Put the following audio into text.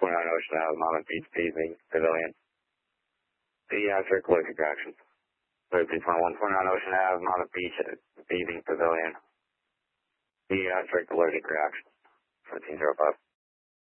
Ocean Ave, Monmouth Beach, Beaving Pavilion. Pediatric allergic reaction. 3321, 29 Ocean Ave, Monmouth Beach, Beaving Pavilion. Pediatric allergic reaction. 1405.